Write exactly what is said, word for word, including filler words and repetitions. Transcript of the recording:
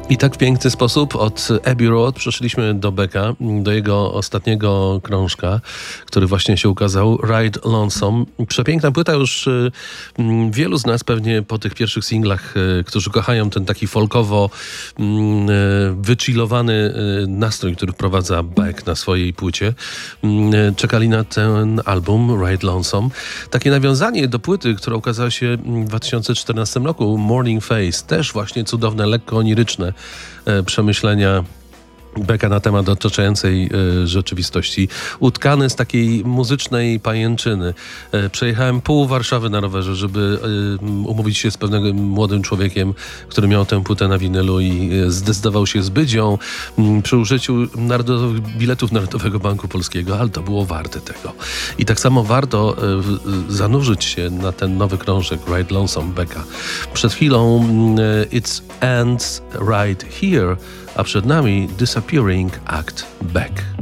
I tak w piękny sposób od Abbey Road przeszliśmy do Becka, do jego ostatniego krążka, który właśnie się ukazał, Ride Lonesome. Przepiękna płyta, już y, wielu z nas pewnie po tych pierwszych singlach, y, którzy kochają ten taki folkowo y, wychillowany y, nastrój, który wprowadza Beck na swojej płycie, y, czekali na ten album, Ride Lonesome. Takie nawiązanie do płyty, która ukazała się w dwa tysiące czternastym roku, Morning Face, też właśnie cudowne, lekko oniryczne e, przemyślenia Becka na temat otaczającej e, rzeczywistości, utkany z takiej muzycznej pajęczyny. E, przejechałem pół Warszawy na rowerze, żeby e, umówić się z pewnym młodym człowiekiem, który miał tę płytę na winylu i e, zdecydował się zbyć ją m, przy użyciu narodowych biletów Narodowego Banku Polskiego, ale to było warte tego. I tak samo warto e, w, zanurzyć się na ten nowy krążek Ride Lonesome Becka. Przed chwilą e, It Ends Right Here, a przed nami Disappearing Act Beck.